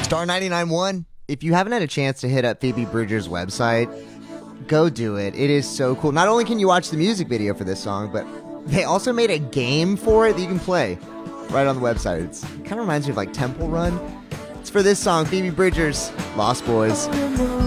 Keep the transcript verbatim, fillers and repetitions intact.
Star ninety-nine point one, if you haven't had a chance to hit up Phoebe Bridgers' website, go do it. It is so cool. Not only can you watch the music video for this song, but they also made a game for it that you can play right on the website. It's, it kind of reminds me of like Temple Run. It's for this song, Phoebe Bridgers, Lost Boys.